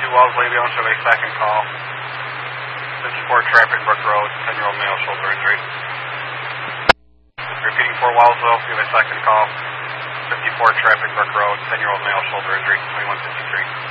Wellesley, we also have a second call. 54 Trapping Brook Road, 10-year-old male, shoulder injury. Repeating 4 Wellsville, we have a second call. 54 Trapping Brook Road, 10-year-old male, shoulder injury, 2153.